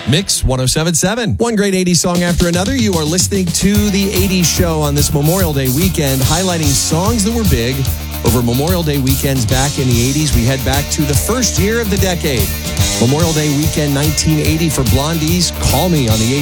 Mix 1077. One great 80s song after another. You are listening to the 80s show on this Memorial Day weekend, highlighting songs that were big over Memorial Day weekends back in the 80s. We head back to the first year of the decade. Memorial Day weekend 1980 for Blondie's Call Me on the